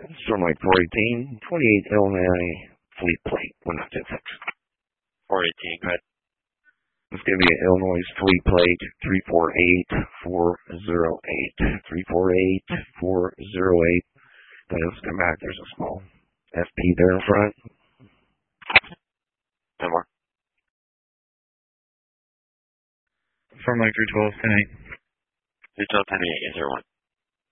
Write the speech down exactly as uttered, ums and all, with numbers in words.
Stormlight four eighteen, twenty-eight Illinois Fleet Plate, one nine six. four eighteen, go ahead. It's going to be Illinois Fleet Plate three four eight four zero eight. three four eight four zero eight. Then let's come back. There's a small F P there in front. No more. Stormlight three twelve, ten eight. three twelve, ten eight, yes, sir, one.